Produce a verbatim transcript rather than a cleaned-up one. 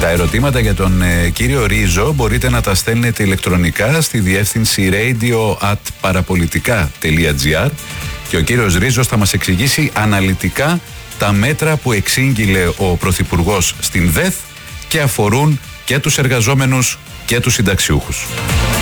Τα ερωτήματα για τον ε, κύριο Ρίζο μπορείτε να τα στέλνετε ηλεκτρονικά στη διεύθυνση radio at parapolitica τελεία gr και ο κύριος Ρίζος θα μας εξηγήσει αναλυτικά τα μέτρα που εξήγηλε ο Πρωθυπουργός στην ΔΕΘ και αφορούν και τους εργαζόμενους και τους συνταξιούχους.